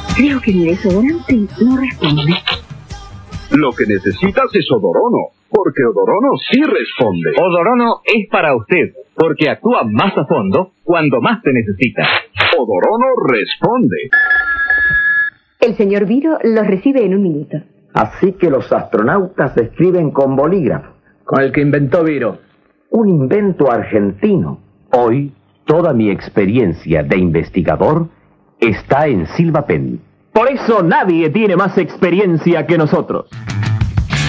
Creo que mi desodorante no responde. Lo que necesitas es Odorono, porque Odorono sí responde. Odorono es para usted, porque actúa más a fondo cuando más te necesita. Odorono responde. El señor Viro los recibe en un minuto. Así que los astronautas escriben con bolígrafo. Con el que inventó Viro. Un invento argentino. Hoy, toda mi experiencia de investigador está en Silva Pen. Por eso nadie tiene más experiencia que nosotros.